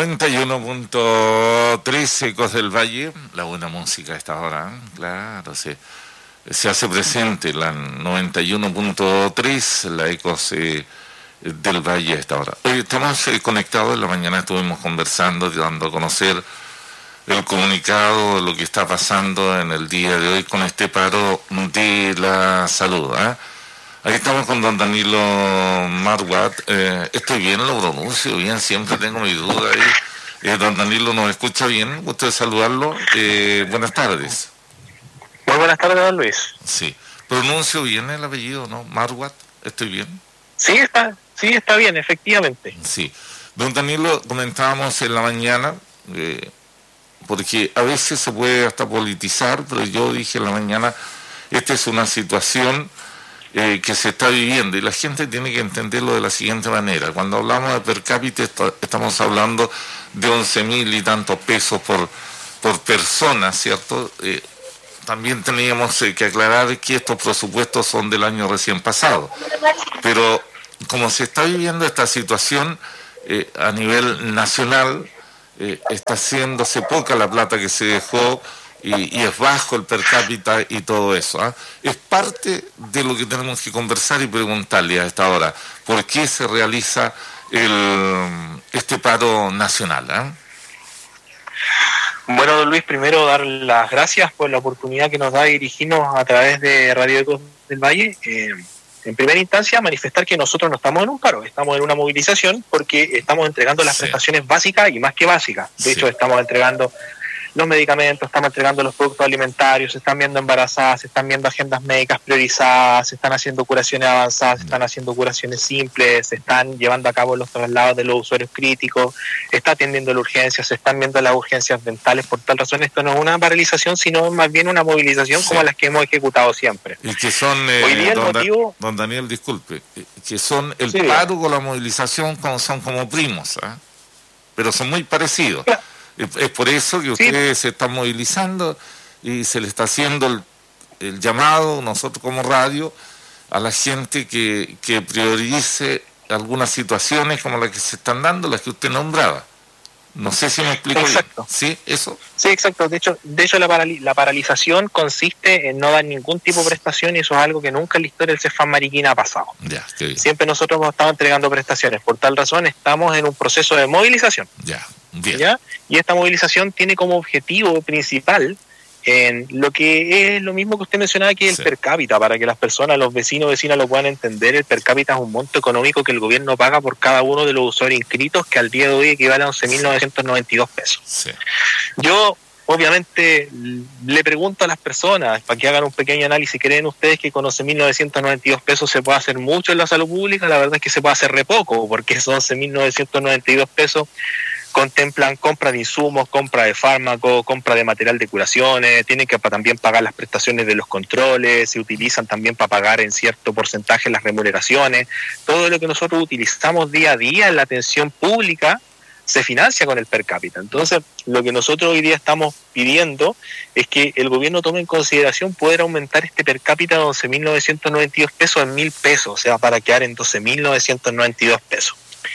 91.3 Ecos del Valle, la buena música a esta hora, claro, se hace presente la 91.3, la Ecos del Valle a esta hora. Hoy estamos conectados, en la mañana estuvimos conversando, dando a conocer el comunicado de lo que está pasando en el día de hoy con este paro de la salud, ¿eh? Ahí estamos con don Danilo Marwat. Estoy bien, lo pronuncio bien, siempre tengo mi duda ahí. Don Danilo, ¿nos escucha bien? Gusto de saludarlo. Buenas tardes. Muy buenas tardes, don Luis. Sí. ¿Pronuncio bien el apellido, no? Marwat, ¿estoy bien? Sí, está bien, efectivamente. Sí. Don Danilo, comentábamos en la mañana, porque a veces se puede hasta politizar, pero yo dije en la mañana, esta es una situación que se está viviendo y la gente tiene que entenderlo de la siguiente manera. Cuando hablamos de per cápita estamos hablando de 11.000 y tantos pesos por persona, ¿cierto? También teníamos que aclarar que estos presupuestos son del año recién pasado, pero como se está viviendo esta situación a nivel nacional, está haciéndose poca la plata que se dejó y es bajo el per cápita y todo eso, ¿eh? Es parte de lo que tenemos que conversar y preguntarle a esta hora, ¿por qué se realiza este paro nacional? Bueno, don Luis, primero dar las gracias por la oportunidad que nos da de dirigirnos a través de Radio Ecos del Valle. En primera instancia, manifestar que nosotros no estamos en un paro, estamos en una movilización porque estamos entregando las prestaciones básicas y más que básicas. De hecho, estamos entregando los medicamentos, estamos entregando los productos alimentarios, se están viendo embarazadas, se están viendo agendas médicas priorizadas, se están haciendo curaciones avanzadas, se están haciendo curaciones simples, se están llevando a cabo los traslados de los usuarios críticos, se está atendiendo la urgencia, se están viendo las urgencias dentales. Por tal razón, esto no es una paralización, sino más bien una movilización como las que hemos ejecutado siempre. Y que son, hoy día don Daniel, disculpe, que son el paro con la movilización son como primos, ¿eh? Pero son muy parecidos. Claro. Es por eso que ustedes se están movilizando y se le está haciendo el llamado, nosotros como radio, a la gente que priorice algunas situaciones como las que se están dando, las que usted nombraba. No sé si me explico exacto. Bien. ¿Sí? ¿Eso? Sí, exacto. De hecho la paralización consiste en no dar ningún tipo de prestación y eso es algo que nunca en la historia del Cefam Mariquina ha pasado. Ya, qué bien. Siempre nosotros hemos estado entregando prestaciones. Por tal razón estamos en un proceso de movilización. Ya, bien. ¿Ya? Y esta movilización tiene como objetivo principal en lo que es lo mismo que usted mencionaba, que es el per cápita, para que las personas, los vecinos vecinas lo puedan entender. El per cápita es un monto económico que el gobierno paga por cada uno de los usuarios inscritos, que al día de hoy equivale a 11.992 pesos. Sí. Yo, obviamente, le pregunto a las personas, para que hagan un pequeño análisis, ¿creen ustedes que con 11.992 pesos se puede hacer mucho en la salud pública? La verdad es que se puede hacer re poco, porque esos 11.992 pesos contemplan compra de insumos, compra de fármacos, compra de material de curaciones, tienen que también pagar las prestaciones de los controles, se utilizan también para pagar en cierto porcentaje las remuneraciones. Todo lo que nosotros utilizamos día a día en la atención pública se financia con el per cápita. Entonces, lo que nosotros hoy día estamos pidiendo es que el gobierno tome en consideración poder aumentar este per cápita de 11.992 pesos en 1.000 pesos, o sea, para quedar en 12.992 pesos.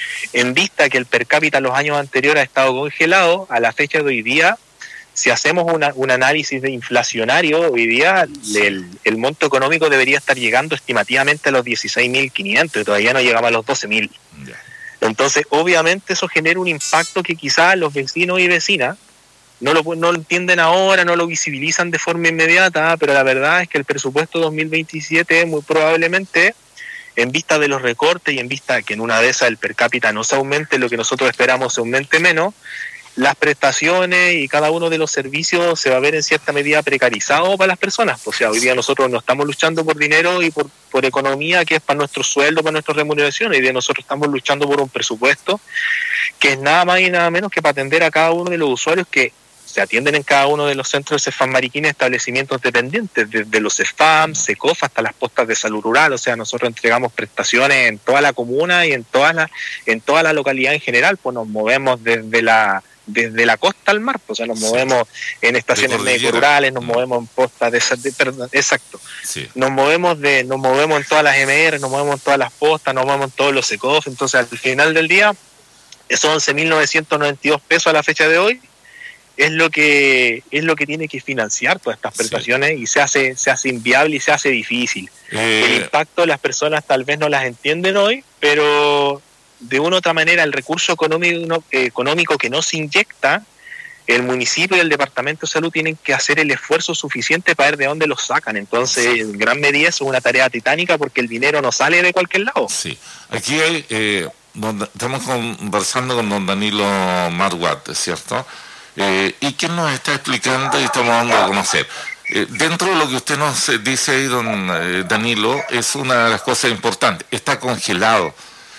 En vista que el per cápita los años anteriores ha estado congelado, a la fecha de hoy día, si hacemos un análisis de inflacionario, hoy día el monto económico debería estar llegando estimativamente a los 16.500 y todavía no llegamos a los 12.000. Entonces, obviamente eso genera un impacto que quizás los vecinos y vecinas no lo entienden ahora, no lo visibilizan de forma inmediata, pero la verdad es que el presupuesto 2027 muy probablemente, en vista de los recortes y en vista que en una de esas el per cápita no se aumente, lo que nosotros esperamos se aumente menos, las prestaciones y cada uno de los servicios se va a ver en cierta medida precarizado para las personas. O sea, hoy día nosotros no estamos luchando por dinero y por economía, que es para nuestro sueldo, para nuestra remuneración. Hoy día nosotros estamos luchando por un presupuesto que es nada más y nada menos que para atender a cada uno de los usuarios que se atienden en cada uno de los centros de Cefam Mariquina, establecimientos dependientes, desde los Cefam, Secof hasta las postas de salud rural. O sea, nosotros entregamos prestaciones en toda la comuna y en toda la localidad en general, pues nos movemos desde la costa al mar, pues, o sea, nos movemos en estaciones médico-rurales, nos movemos en postas nos movemos en todas las MR, nos movemos en todas las postas, nos movemos en todos los Secof. Entonces, al final del día, esos 11.992 pesos a la fecha de hoy es lo que tiene que financiar todas estas prestaciones, sí. Y se hace inviable y se hace difícil. El impacto las personas tal vez no las entienden hoy, pero de una u otra manera el recurso económico que no se inyecta, el municipio y el departamento de salud tienen que hacer el esfuerzo suficiente para ver de dónde los sacan. Entonces, sí. En gran medida es una tarea titánica porque el dinero no sale de cualquier lado. Sí, aquí hay, estamos conversando con don Danilo Marguat, ¿cierto? Y quien nos está explicando y estamos dando a conocer. Dentro de lo que usted nos dice ahí, don Danilo, es una de las cosas importantes. Está congelado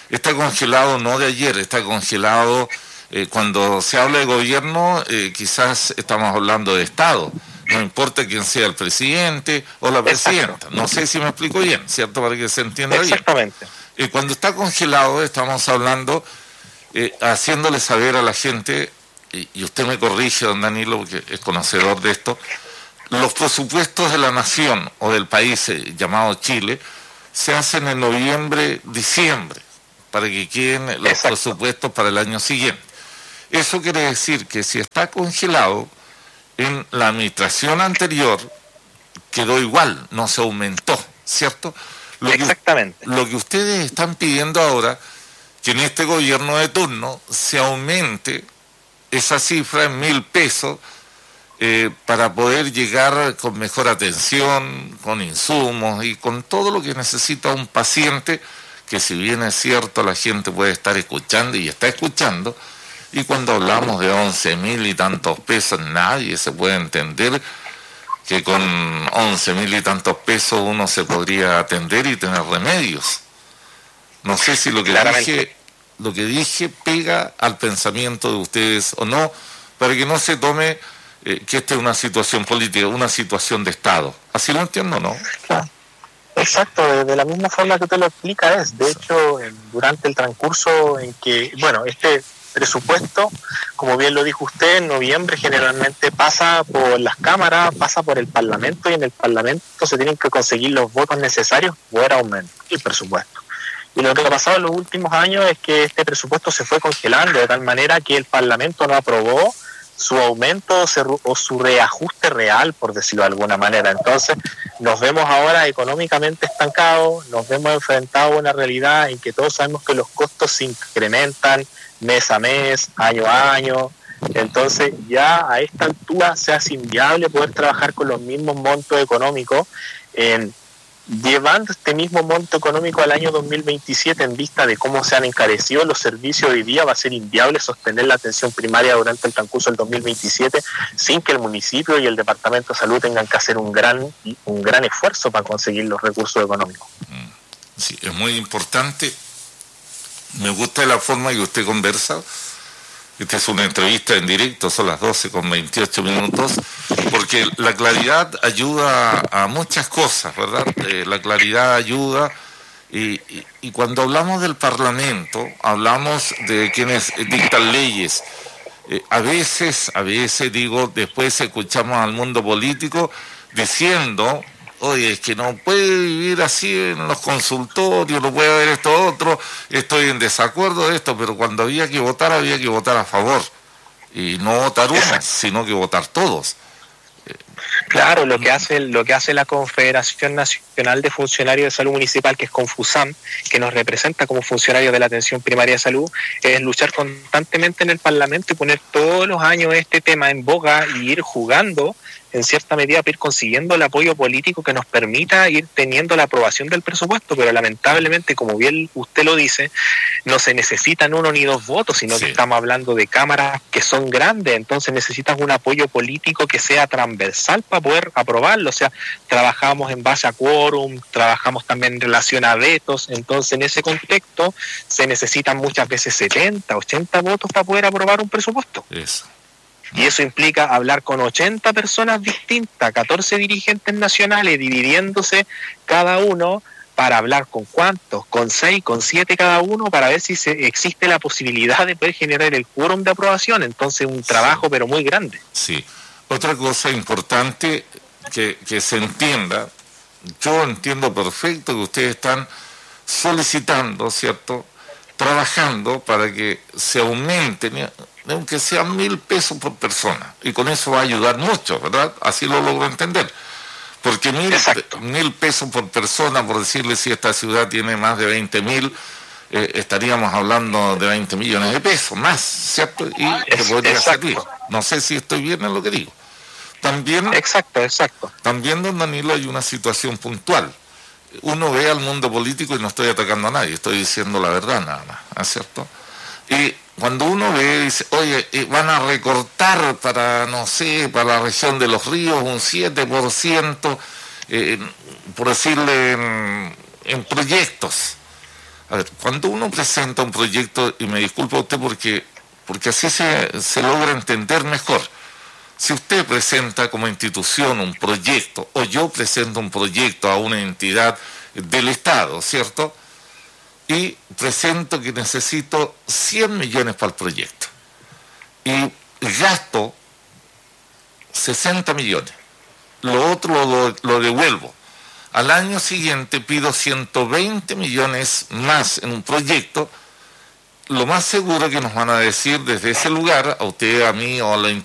no de ayer, está congelado. Cuando se habla de gobierno, quizás estamos hablando de Estado. No importa quién sea el presidente o la presidenta. No sé si me explico bien, ¿cierto? Para que se entienda bien. Exactamente. Cuando está congelado, estamos hablando, haciéndole saber a la gente, y usted me corrige, don Danilo, porque es conocedor de esto, los presupuestos de la nación o del país llamado Chile se hacen en noviembre, diciembre, para que queden los presupuestos para el año siguiente. Eso quiere decir que si está congelado, en la administración anterior quedó igual, no se aumentó, ¿cierto? Exactamente. Lo que ustedes están pidiendo ahora, que en este gobierno de turno se aumente esa cifra en 1.000 pesos para poder llegar con mejor atención, con insumos y con todo lo que necesita un paciente, que si bien es cierto la gente puede estar escuchando y está escuchando, y cuando hablamos de 11.000 y tantos pesos, nadie se puede entender que con 11.000 y tantos pesos uno se podría atender y tener remedios. No sé si lo que dije pega al pensamiento de ustedes o no, para que no se tome que esta es una situación política, una situación de Estado. ¿Así lo entiendo, no? Claro. Exacto, de la misma forma que usted lo explica es. De hecho, durante el transcurso en que, este presupuesto, como bien lo dijo usted, en noviembre generalmente pasa por las cámaras, pasa por el Parlamento, y en el Parlamento se tienen que conseguir los votos necesarios para poder aumentar el presupuesto. Y lo que ha pasado en los últimos años es que este presupuesto se fue congelando de tal manera que el Parlamento no aprobó su aumento o su reajuste real, por decirlo de alguna manera. Entonces nos vemos ahora económicamente estancados, nos vemos enfrentados a una realidad en que todos sabemos que los costos se incrementan mes a mes, año a año. Entonces ya a esta altura se hace inviable poder trabajar con los mismos montos económicos, llevando este mismo monto económico al año 2027 en vista de cómo se han encarecido los servicios hoy día. Va a ser inviable sostener la atención primaria durante el transcurso del 2027 sin que el municipio y el Departamento de Salud tengan que hacer un gran esfuerzo para conseguir los recursos económicos. Sí, es muy importante. Me gusta la forma que usted conversa. Esta es una entrevista en directo, son las 12:28, porque la claridad ayuda a muchas cosas, ¿verdad? La claridad ayuda, y cuando hablamos del Parlamento, hablamos de quienes dictan leyes. A veces digo, después escuchamos al mundo político diciendo: oye, es que no puede vivir así en los consultorios, no puede haber esto otro, estoy en desacuerdo de esto, pero cuando había que votar a favor, y no votar uno, sino que votar todos. Claro, lo que hace la Confederación Nacional de Funcionarios de Salud Municipal, que es Confusam, que nos representa como funcionarios de la atención primaria de salud, es luchar constantemente en el Parlamento y poner todos los años este tema en boga y ir jugando en cierta medida para ir consiguiendo el apoyo político que nos permita ir teniendo la aprobación del presupuesto. Pero lamentablemente, como bien usted lo dice, no se necesitan 1 ni 2 votos, sino que estamos hablando de cámaras que son grandes, entonces necesitas un apoyo político que sea transversal para poder aprobarlo. O sea, trabajamos en base a quórum, trabajamos también en relación a vetos, entonces en ese contexto se necesitan muchas veces 70, 80 votos para poder aprobar un presupuesto. Eso. Y eso implica hablar con 80 personas distintas, 14 dirigentes nacionales, dividiéndose cada uno para hablar con cuántos, con 6, con 7 cada uno, para ver si existe la posibilidad de poder generar el quórum de aprobación. Entonces un trabajo pero muy grande. Sí. Otra cosa importante que se entienda, yo entiendo perfecto que ustedes están solicitando, ¿cierto?, trabajando para que se aumenten, aunque sean 1.000 pesos por persona, y con eso va a ayudar mucho, ¿verdad? Así lo logro entender. Porque 1.000 pesos por persona, por decirle, si esta ciudad tiene más de 20.000, estaríamos hablando de 20 millones de pesos más, ¿cierto? Y que podría servir. No sé si estoy bien en lo que digo. También, también, don Danilo, hay una situación puntual. Uno ve al mundo político, y no estoy atacando a nadie, estoy diciendo la verdad nada más, ¿no es cierto? Y cuando uno ve, dice, oye, van a recortar para, no sé, para la región de los ríos un 7%, por decirle, en proyectos. A ver, cuando uno presenta un proyecto, y me disculpa usted porque así se logra entender mejor. Si usted presenta como institución un proyecto, o yo presento un proyecto a una entidad del Estado, ¿cierto?, y presento que necesito 100 millones para el proyecto, y gasto 60 millones, lo otro lo devuelvo. Al año siguiente pido 120 millones más en un proyecto. Lo más seguro que nos van a decir desde ese lugar, a usted, a mí o a la